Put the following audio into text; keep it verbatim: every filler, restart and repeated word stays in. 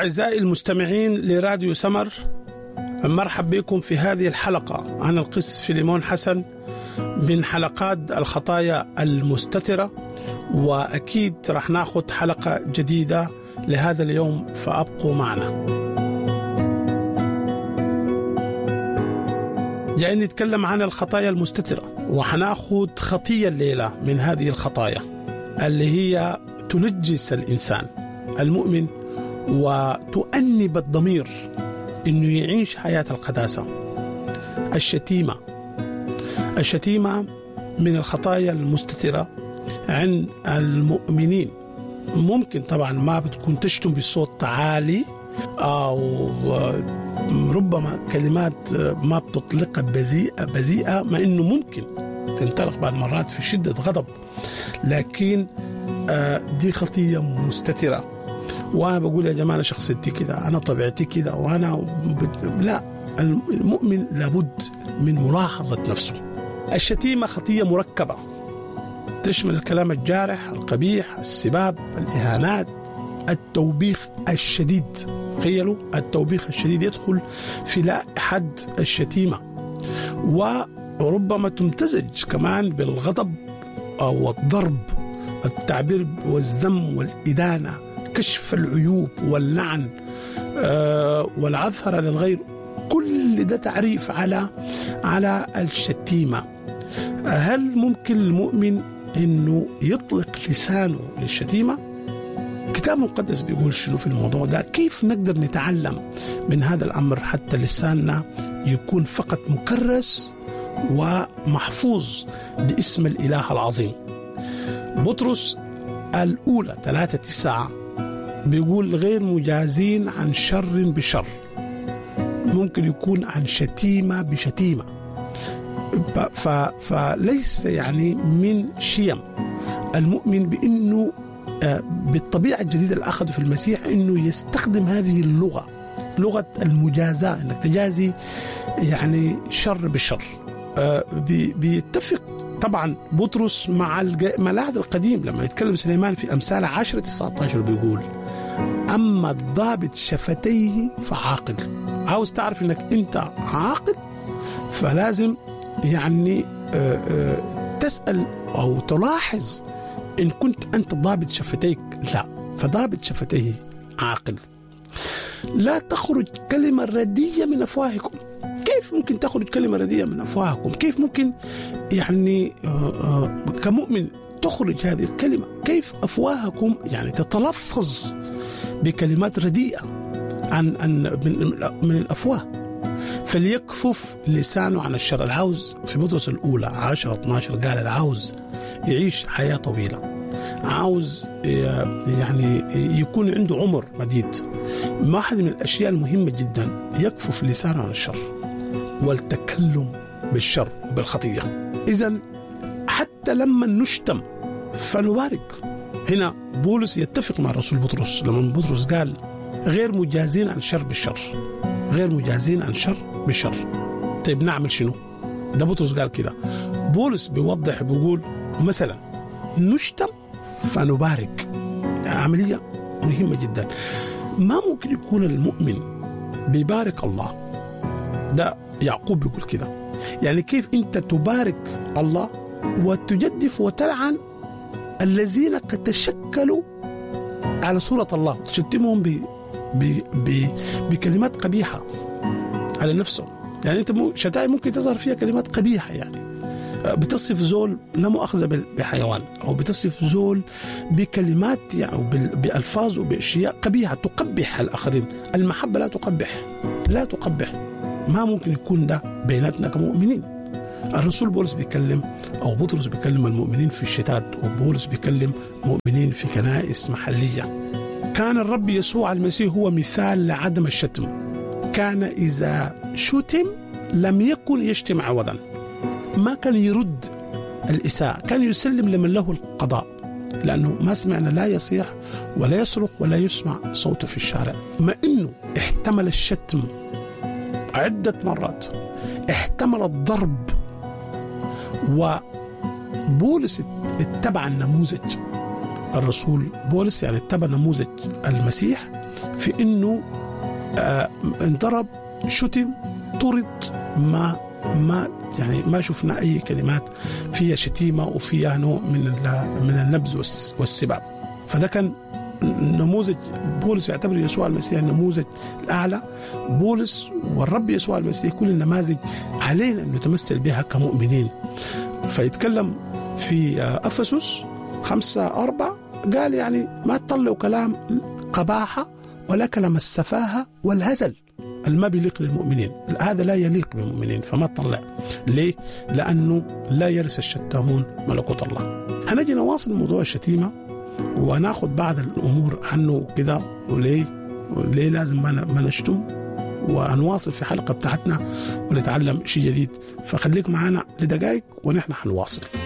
أعزائي المستمعين لراديو سمر، مرحب بكم في هذه الحلقة عن القس فيليمون حسن من حلقات الخطايا المستترة، وأكيد رح ناخد حلقة جديدة لهذا اليوم، فأبقوا معنا. جاي نتكلم عن الخطايا المستترة، وحناخد خطية الليلة من هذه الخطايا اللي هي تنجس الإنسان المؤمن وتؤنب الضمير إنه يعيش حياة القداسة. الشتيمة الشتيمة من الخطايا المستترة عند المؤمنين. ممكن طبعا ما بتكون تشتم بصوت عالي، أو ربما كلمات ما بتطلقها بذيئة بذيئة ما إنه ممكن تنطلق بعض مرات في شدة غضب، لكن دي خطية مستترة. وأنا بقول يا جماعة شخصيتي كده، أنا طبيعتي كده، وأنا بت... لا، المؤمن لابد من ملاحظة نفسه. الشتيمة خطية مركبة تشمل الكلام الجارح، القبيح، السباب، الإهانات، التوبيخ الشديد. تخيلوا التوبيخ الشديد يدخل في لائحة الشتيمة، وربما تمتزج كمان بالغضب أو الضرب، التعبير والذم والإدانة، كشف العيوب واللعن آه والعثرة للغير. كل ده تعريف على على الشتيمة. هل ممكن المؤمن إنه يطلق لسانه للشتيمة؟ الكتاب المقدس بيقول شنو في الموضوع ده؟ كيف نقدر نتعلم من هذا الأمر حتى لساننا يكون فقط مكرس ومحفوظ باسم الإله العظيم؟ بطرس الأولى ثلاثة تسعة بيقول غير مجازين عن شر بشر. ممكن يكون عن شتيمة بشتيمة، فليس يعني من شيم المؤمن بأنه بالطبيعة الجديدة اللي أخذه في المسيح أنه يستخدم هذه اللغة، لغة المجازاة، أنك تجازي يعني شر بالشر. بيتفق طبعا بطرس مع العهد القديم لما يتكلم سليمان في أمثال عشرة تسعة عشر بيقول أما الضابط شفتيه فعاقل. عاوز تعرف أنك أنت عاقل، فلازم يعني تسأل أو تلاحظ إن كنت أنت ضابط شفتيك. لا، فضابط شفتيه عاقل. لا تخرج كلمة ردية من أفواهكم. كيف ممكن تخرج كلمة رديئة من أفواهكم؟ كيف ممكن يعني كمؤمن تخرج هذه الكلمة؟ كيف أفواهكم يعني تتلفظ بكلمات رديئة عن عن من الأفواه؟ فليكفف لسانه عن الشر. العاوز في بطرس الأولى عشرة اثناشر قال العاوز يعيش حياة طويلة، عاوز يعني يكون عنده عمر مديد. واحد من الأشياء المهمة جدا يكفف لسانه عن الشر والتكلم بالشر وبالخطية. إذن حتى لما نشتم فنبارك. هنا بولس يتفق مع الرسول بطرس لما بطرس قال غير مجازين عن شر بالشر، غير مجازين عن شر بالشر. طيب نعمل شنو؟ ده بطرس قال كده. بولس بيوضح بيقول مثلا نشتم فنبارك. عملية مهمة جدا. ما ممكن يكون المؤمن بيبارك الله. ده يعقوب بيقول كده. يعني كيف أنت تبارك الله وتجدف وتلعن الذين قد تشكلوا على صورة الله، تشتمهم ب... ب... ب... بكلمات قبيحة على نفسهم. يعني أنت شتائم ممكن تظهر فيها كلمات قبيحة، يعني بتصف زول لا مؤاخذة بحيوان، أو بتصف زول بكلمات يعني بألفاظ وبأشياء قبيحة تقبح الآخرين. المحبة لا تقبح، لا تقبح. ما ممكن يكون ده بيناتنا كمؤمنين. الرسول بولس بيكلم أو بطرس بيكلم المؤمنين في الشتات، وبولس بيكلم مؤمنين في كنائس محلية. كان الرب يسوع المسيح هو مثال لعدم الشتم. كان إذا شتم لم يكن يشتم عوضا، ما كان يرد الإساءة، كان يسلم لمن له القضاء، لأنه ما سمعنا لا يصيح ولا يصرخ ولا يسمع صوته في الشارع. ما إنه احتمل الشتم عدة مرات، احتمل الضرب، وبولس اتبع النموذج. الرسول بولس يعني اتبع نموذج المسيح في إنه آه انضرب، شتم، طرد، ما ما يعني ما شفنا أي كلمات فيها شتيمة وفيها نوع من من النبذ والسباب. فده كان نموذج. بولس يعتبر يسوع المسيح النموذج الأعلى. بولس والرب يسوع المسيح كل النماذج علينا أن نتمثل بها كمؤمنين. فيتكلم في أفسس خمسة أربعة قال يعني ما تطلعوا كلام قباحة ولا كلام السفاهة والهزل الما بيليق للمؤمنين، هذا لا يليق بالمؤمنين فما تطلع. ليه؟ لأنه لا يرث الشتامون ملكوت الله. هنجي نواصل موضوع الشتيمة وناخذ بعض الأمور عنه كده، وليه وليه لازم ما نشتم، ونواصل في حلقة بتاعتنا ونتعلم شيء جديد. فخليك معنا لدقائق ونحن حنواصل.